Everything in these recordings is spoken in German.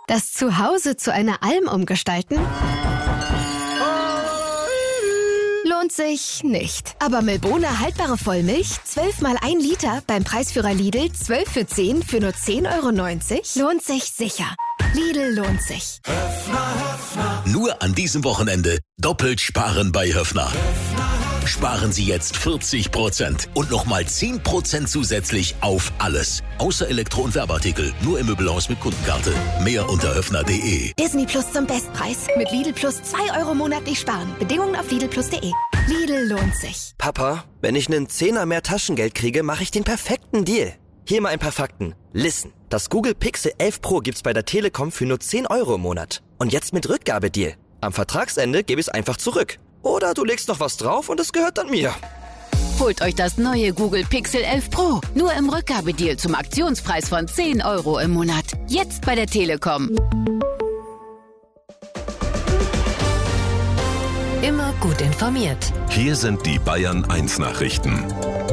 Das Zuhause zu einer Alm umgestalten? Lohnt sich nicht. Aber Milbona haltbare Vollmilch, 12 mal 1 Liter, beim Preisführer Lidl 12 für 10 für nur 10,90 €, lohnt sich sicher. Lidl lohnt sich. Nur an diesem Wochenende doppelt sparen bei Höffner. Sparen Sie jetzt 40% und nochmal 10% zusätzlich auf alles. Außer Elektro- und Werbeartikel. Nur im Möbelhaus mit Kundenkarte. Mehr unter höffner.de. Disney Plus zum Bestpreis. Mit Lidl Plus 2 € monatlich sparen. Bedingungen auf lidlplus.de. Lidl lohnt sich. Papa, wenn ich einen Zehner mehr Taschengeld kriege, mache ich den perfekten Deal. Hier mal ein paar Fakten. Listen, das Google Pixel 11 Pro gibt's bei der Telekom für nur 10 € im Monat. Und jetzt mit Rückgabedeal. Am Vertragsende gebe ich es einfach zurück. Oder du legst noch was drauf und es gehört dann mir. Holt euch das neue Google Pixel 11 Pro. Nur im Rückgabedeal zum Aktionspreis von 10 € im Monat. Jetzt bei der Telekom. Immer gut informiert. Hier sind die Bayern 1 Nachrichten.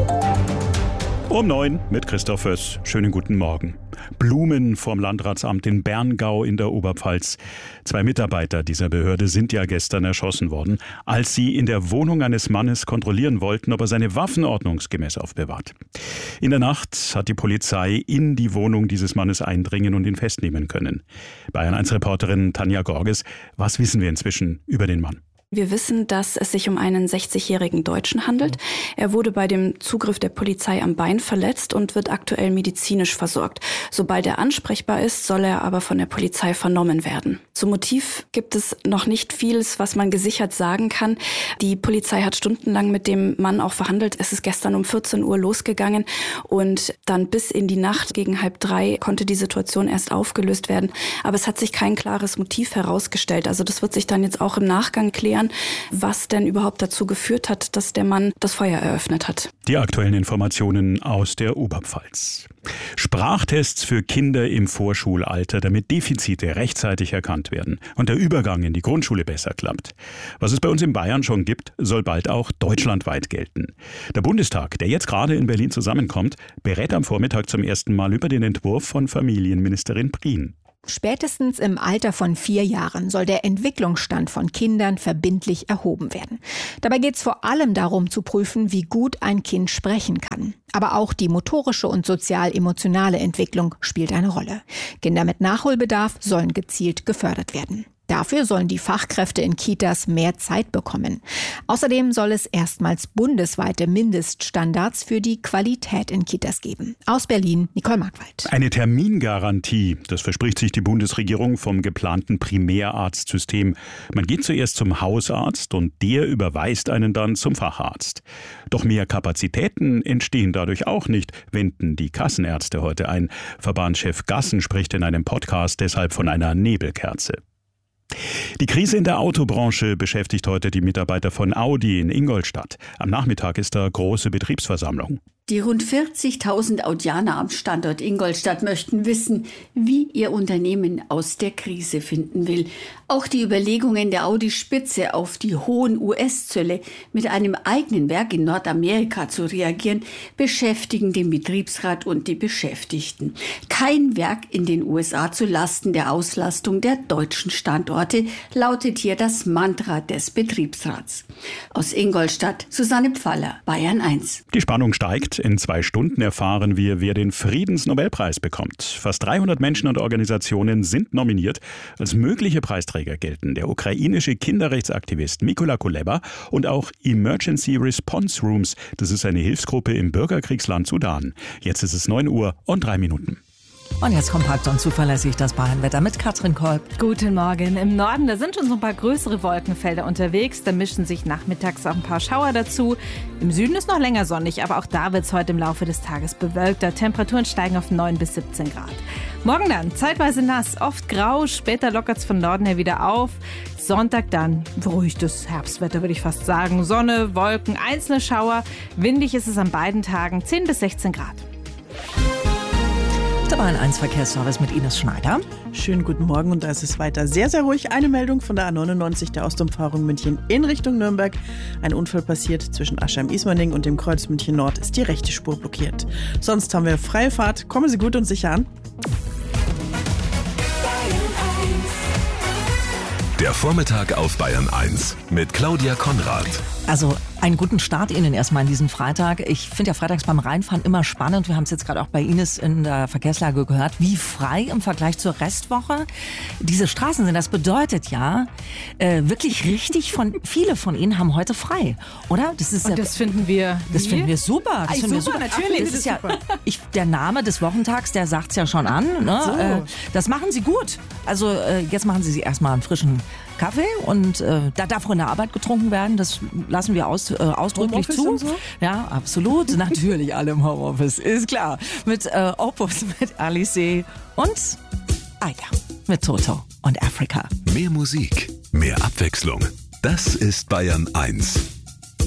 Um 9 mit Christoph Föss. Schönen guten Morgen. Blumen vorm Landratsamt in Berngau in der Oberpfalz. 2 Mitarbeiter dieser Behörde sind ja gestern erschossen worden, als sie in der Wohnung eines Mannes kontrollieren wollten, ob er seine Waffen ordnungsgemäß aufbewahrt. In der Nacht hat die Polizei in die Wohnung dieses Mannes eindringen und ihn festnehmen können. Bayern 1-Reporterin Tanja Gorges, was wissen wir inzwischen über den Mann? Wir wissen, dass es sich um einen 60-jährigen Deutschen handelt. Er wurde bei dem Zugriff der Polizei am Bein verletzt und wird aktuell medizinisch versorgt. Sobald er ansprechbar ist, soll er aber von der Polizei vernommen werden. Zum Motiv gibt es noch nicht vieles, was man gesichert sagen kann. Die Polizei hat stundenlang mit dem Mann auch verhandelt. Es ist gestern um 14 Uhr losgegangen und dann bis in die Nacht gegen 2:30 konnte die Situation erst aufgelöst werden. Aber es hat sich kein klares Motiv herausgestellt. Also das wird sich dann jetzt auch im Nachgang klären, was denn überhaupt dazu geführt hat, dass der Mann das Feuer eröffnet hat. Die aktuellen Informationen aus der Oberpfalz. Sprachtests für Kinder im Vorschulalter, damit Defizite rechtzeitig erkannt werden und der Übergang in die Grundschule besser klappt. Was es bei uns in Bayern schon gibt, soll bald auch deutschlandweit gelten. Der Bundestag, der jetzt gerade in Berlin zusammenkommt, berät am Vormittag zum ersten Mal über den Entwurf von Familienministerin Prien. Spätestens im Alter von 4 Jahren soll der Entwicklungsstand von Kindern verbindlich erhoben werden. Dabei geht es vor allem darum zu prüfen, wie gut ein Kind sprechen kann. Aber auch die motorische und sozial-emotionale Entwicklung spielt eine Rolle. Kinder mit Nachholbedarf sollen gezielt gefördert werden. Dafür sollen die Fachkräfte in Kitas mehr Zeit bekommen. Außerdem soll es erstmals bundesweite Mindeststandards für die Qualität in Kitas geben. Aus Berlin, Nicole Markwald. Eine Termingarantie, das verspricht sich die Bundesregierung vom geplanten Primärarztsystem. Man geht zuerst zum Hausarzt und der überweist einen dann zum Facharzt. Doch mehr Kapazitäten entstehen dadurch auch nicht, wenden die Kassenärzte heute ein. Verbandschef Gassen spricht in einem Podcast deshalb von einer Nebelkerze. Die Krise in der Autobranche beschäftigt heute die Mitarbeiter von Audi in Ingolstadt. Am Nachmittag ist da große Betriebsversammlung. Die rund 40.000 Audianer am Standort Ingolstadt möchten wissen, wie ihr Unternehmen aus der Krise finden will. Auch die Überlegungen der Audi-Spitze, auf die hohen US-Zölle mit einem eigenen Werk in Nordamerika zu reagieren, beschäftigen den Betriebsrat und die Beschäftigten. Kein Werk in den USA zu Lasten der Auslastung der deutschen Standorte, lautet hier das Mantra des Betriebsrats. Aus Ingolstadt, Susanne Pfaller, Bayern 1. Die Spannung steigt. In 2 Stunden erfahren wir, wer den Friedensnobelpreis bekommt. Fast 300 Menschen und Organisationen sind nominiert. Als mögliche Preisträger gelten der ukrainische Kinderrechtsaktivist Mykola Kuleba und auch Emergency Response Rooms. Das ist eine Hilfsgruppe im Bürgerkriegsland Sudan. Jetzt ist es 9:03. Und jetzt kompakt und zuverlässig das Bayernwetter mit Katrin Kolb. Guten Morgen. Im Norden, da sind schon so ein paar größere Wolkenfelder unterwegs. Da mischen sich nachmittags auch ein paar Schauer dazu. Im Süden ist noch länger sonnig, aber auch da wird es heute im Laufe des Tages bewölkter. Temperaturen steigen auf 9 bis 17 Grad. Morgen dann zeitweise nass, oft grau, später lockert es von Norden her wieder auf. Sonntag dann beruhigtes Herbstwetter, würde ich fast sagen. Sonne, Wolken, einzelne Schauer. Windig ist es an beiden Tagen, 10 bis 16 Grad. Der Bayern 1 Verkehrsservice mit Ines Schneider. Schönen guten Morgen und da ist es weiter sehr, sehr ruhig. Eine Meldung von der A99 der Ostumfahrung München in Richtung Nürnberg. Ein Unfall passiert zwischen Aschheim-Ismaning und dem Kreuz München Nord, ist die rechte Spur blockiert. Sonst haben wir freie Fahrt. Kommen Sie gut und sicher an. Der Vormittag auf Bayern 1 mit Claudia Konrad. Also einen guten Start Ihnen erstmal in diesen Freitag. Ich finde ja freitags beim Reinfahren immer spannend. Wir haben es jetzt gerade auch bei Ines in der Verkehrslage gehört, wie frei im Vergleich zur Restwoche diese Straßen sind. Das bedeutet ja wirklich richtig, viele von Ihnen haben heute frei, oder? Das ist das finden wir. Das finden wir super. Das finden wir super. Natürlich. Das ist ja, der Name des Wochentags, der sagt es ja schon an. Ne? So. Das machen Sie gut. Also jetzt machen Sie sich erstmal einen frischen Kaffee und da darf auch in der Arbeit getrunken werden. Das lassen wir ausdrücklich zu. So? Ja, absolut. Natürlich alle im Homeoffice, ist klar. Mit Opus, mit Alice und Aya, mit Toto und Africa. Mehr Musik, mehr Abwechslung. Das ist Bayern 1.